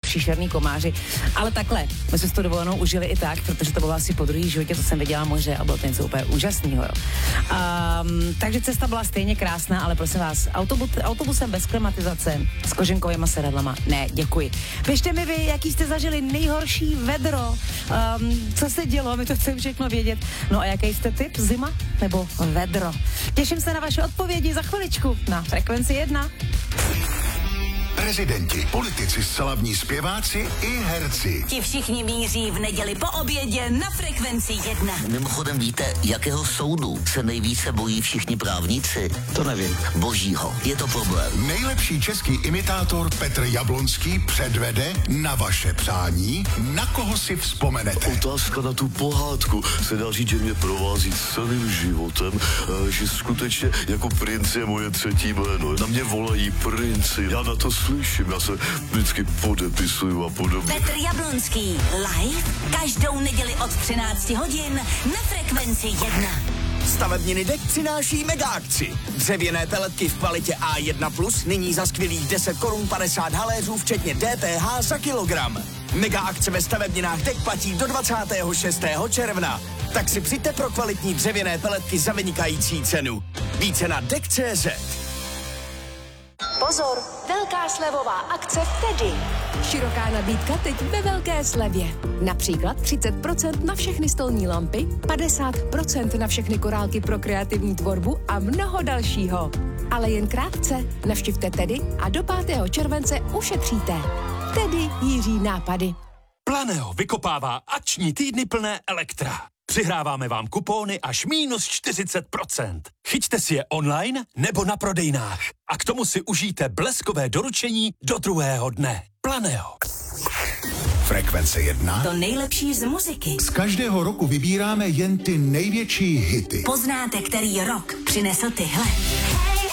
příšerný komáři. Ale takhle, my jsme si to dovolenou užili i tak, protože to bylo asi po druhý životě, co jsem viděla moře a bylo to něco úplně úžasného. Takže cesta byla stejně krásná, ale prosím vás, autobusem bez klimatizace s koženkovýma sedadlama, ne, děkuji. Pište mi vy, jaký jste zažili nejhorší vedro, co se dělo, my to chceme všechno vědět. No a jaký jste typ, zima nebo vedro? Těším se na vaše odpovědi za chviličku na Frekvenci 1. Prezidenti, politici, slavní zpěváci i herci. Ti všichni míří v neděli po obědě na Frekvenci 1. Mimochodem víte, jakého soudu se nejvíce bojí všichni právníci? To nevím. Božího. Je to problém. Nejlepší český imitátor Petr Jablonský předvede na vaše přání, na koho si vzpomenete. Otázka na tu pohádku se dá říct, že mě provází celým životem, že skutečně jako princ je moje třetí jméno. Na mě volají princi, já na to slyším, já se vždycky podepisuju a podobně. Petr Jablonský live každou neděli od 13 hodin na Frekvenci 1. Stavebniny DEK přináší mega akci. Dřevěné peletky v kvalitě A1+, nyní za skvělých 10 korun 50 haléřů, včetně DPH za kilogram. Mega akce ve stavebninách DEK platí do 26. června. Tak si přijďte pro kvalitní dřevěné peletky za vynikající cenu. Více na DEK.cz. Pozor, velká slevová akce v Tedy. Široká nabídka teď ve velké slevě. Například 30% na všechny stolní lampy, 50% na všechny korálky pro kreativní tvorbu a mnoho dalšího. Ale jen krátce, navštivte Tedy a do 5. července ušetříte. Tedy Jiří nápady. Planeo vykopává akční týdny plné Elektra. Přihráváme vám kupóny až -40%. Chyťte si je online nebo na prodejnách. A k tomu si užijte bleskové doručení do druhého dne. Planeo. Frekvence 1. To nejlepší z muziky. Z každého roku vybíráme jen ty největší hity. Poznáte, který rok přinesl tyhle.